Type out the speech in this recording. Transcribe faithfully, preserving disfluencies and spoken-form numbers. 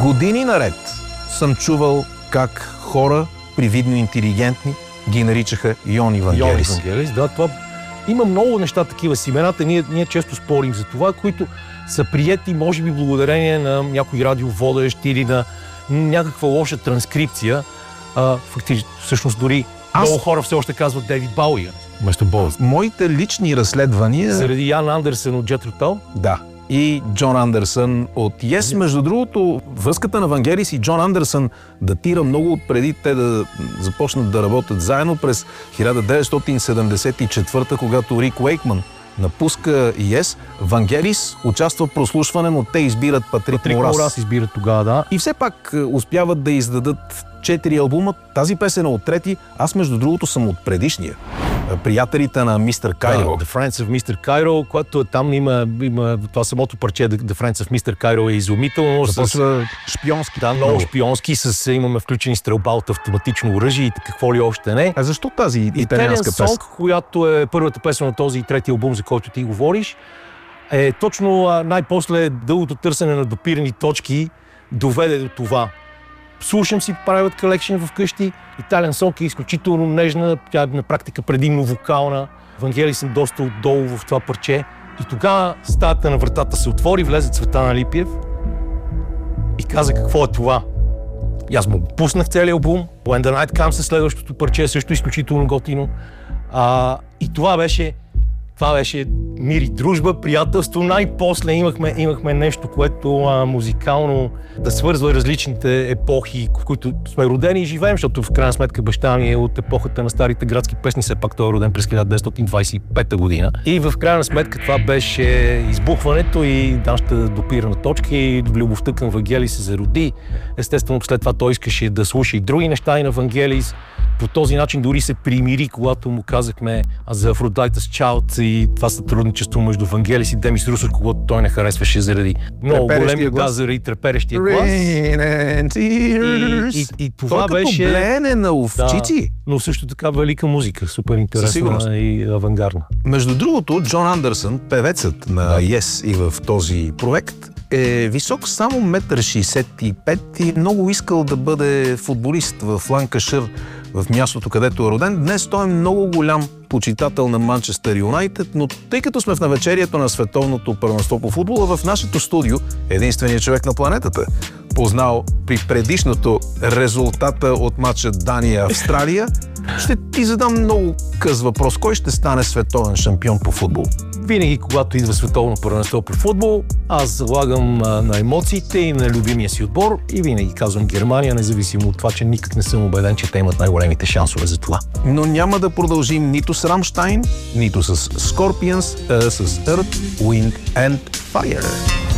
Години наред съм чувал как хора, привидно интелигентни, ги наричаха Йони Вангелис. Йони Вангелис, да, това има много неща такива с имената. Ние, ние често спорим за това, които са приети, може би, благодарение на някой радиоводещ или на някаква лоша транскрипция. А, фактически, всъщност, дори Аз... много хора все още казват Дейвид Бауи, вместо Боуи. Моите лични разследвания... Заради Ян Андерсън от Джетро Тъл? Да. И Джон Андерсън от Yes. Между другото, връзката на Вангелис и Джон Андерсън датира много преди те да започнат да работят заедно през хиляда деветстотин седемдесет и четвърта, когато Рик Уейкман напуска Yes. Вангелис участва в прослушване, но те избират Патрик, Патрик Морас. Морас избират тогава, да. И все пак успяват да издадат четири албума. Тази песен е от трети. Аз, между другото, съм от предишния. Приятелите на мистер Кайро. Да, The Friends of мистер Кайро, което там има, има това самото парче The Friends of мистер Кайро е изумително. Започва шпионски. Да, много шпионски, с, имаме включени стрелба от автоматично оръжие и какво ли още не. А защо тази италианска песен? Sonг, която е първата песен на този трети албум, за който ти говориш, е точно най-после дългото търсене на допирани точки доведе до това. Слушам си Private Collection вкъщи. Italian Song е изключително нежна, тя е на практика предимно вокална. Вангелис съм доста отдолу в това парче. И тогава стаята на вратата се отвори, влезе Цветан Алипиев и каза какво е това. И аз му пуснах целия албум. When the Night Comes е следващото парче, също изключително готино. А, и това беше Това беше мир и дружба, приятелство. Най-после имахме, имахме нещо, което а, музикално да свързва различните епохи, в които сме родени и живеем, защото в крайна сметка баща ми е от епохата на старите градски песни, все пак той е роден през хиляда деветстотин двадесет и пета година. И в крайна сметка това беше избухването и нашата допирана точка и любовта към Вангелис се зароди. Естествено, след това той искаше да слуша и други неща и на Вангелис. По този начин дори се примири, когато му казахме за Aphrodite's Child и това сътрудничество между Вангелис и Демис Русор, когато той не харесваше заради много големи да, заради треперещия глас. И, и, и това той беше... като блеене на овчици. Да, но също така велика музика, супер интересна и авангардна. Между другото, Джон Андерсън, певецът на да. Yes и в този проект, е висок само метър шейсет и пет и много искал да бъде футболист в Ланкашир, в мястото, където е роден. Днес той е много голям почитател на Манчестър Юнайтед, но тъй като сме в навечерието на световното първенство по футбола, в нашето студио единственият човек на планетата, познал при предишното резултата от матча Дания-Австралия, ще ти задам много къс въпрос. Кой ще стане световен шампион по футбол? Винаги, когато идва световно първенство по футбол, аз залагам а, на емоциите и на любимия си отбор и винаги казвам Германия, независимо от това, че никак не съм убеден, че те имат най-големите шансове за това. Но няма да продължим нито с Рамштайн, нито с Scorpions, а с Earth, Wind and Fire.